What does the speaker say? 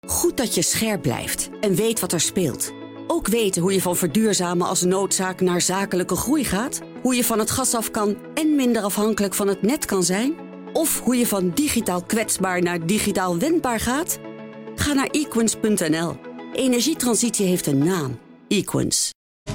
Goed dat je scherp blijft en weet wat er speelt. Ook weten hoe je van verduurzamen als noodzaak naar zakelijke groei gaat. Hoe je van het gas af kan en minder afhankelijk van het net kan zijn. Of hoe je van digitaal kwetsbaar naar digitaal wendbaar gaat. Ga naar equens.nl. Energietransitie heeft een naam. Equens.